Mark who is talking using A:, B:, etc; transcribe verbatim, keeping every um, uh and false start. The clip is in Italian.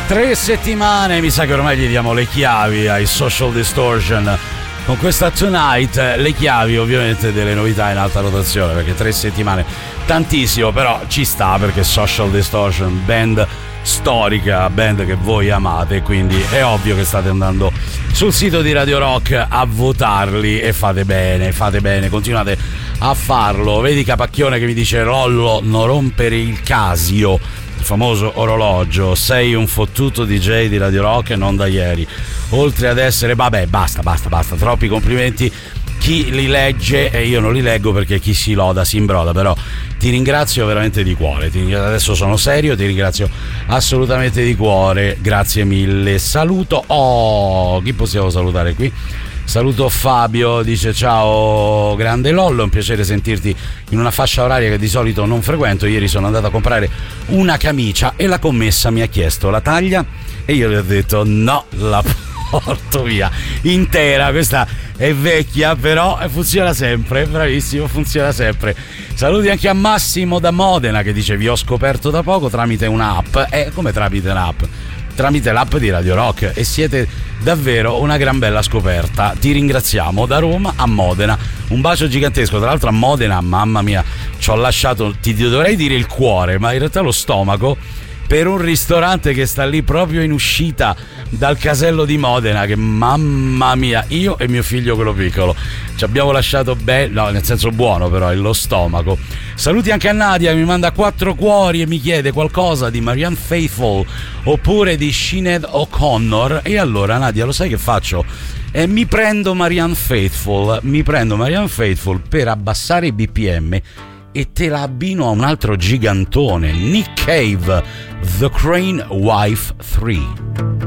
A: Tre settimane, mi sa che ormai gli diamo le chiavi ai Social Distortion con questa Tonight, le chiavi ovviamente delle novità in alta rotazione, perché tre settimane tantissimo, però ci sta, perché Social Distortion, band storica, band che voi amate, quindi è ovvio che state andando sul sito di Radio Rock a votarli, e fate bene, fate bene, continuate a farlo. Vedi Capacchione che mi dice: Lollo, non rompere il Casio, il famoso orologio, sei un fottuto D J di Radio Rock e non da ieri, oltre ad essere, vabbè, basta basta basta troppi complimenti. Chi li legge, e io non li leggo perché chi si loda si imbroda, però ti ringrazio veramente di cuore, ti ringrazio, adesso sono serio, ti ringrazio assolutamente di cuore, grazie mille. Saluto, oh, chi possiamo salutare qui? Saluto Fabio, dice: ciao grande Lollo, è un piacere sentirti in una fascia oraria che di solito non frequento. Ieri sono andato a comprare una camicia e la commessa mi ha chiesto la taglia e io le ho detto no, la porto via intera. Questa è vecchia, però funziona sempre, bravissimo, funziona sempre. Saluti anche a Massimo da Modena che dice: vi ho scoperto da poco tramite un'app. Eh, come tramite un'app? Tramite l'app di Radio Rock, e siete davvero una gran bella scoperta. Ti ringraziamo. Da Roma a Modena, un bacio gigantesco. Tra l'altro a Modena, mamma mia, ci ho lasciato, ti dovrei dire il cuore, ma in realtà lo stomaco, per un ristorante che sta lì proprio in uscita dal casello di Modena, che mamma mia, io e mio figlio quello piccolo ci abbiamo lasciato bello, no, nel senso buono, però è lo stomaco. Saluti anche a Nadia che mi manda quattro cuori e mi chiede qualcosa di Marianne Faithfull oppure di Sinead O'Connor. E allora Nadia, lo sai che faccio? E mi prendo Marianne Faithfull, mi prendo Marianne Faithfull per abbassare i B P M e te la abbino a un altro gigantone, Nick Cave, The Crane Wife tre.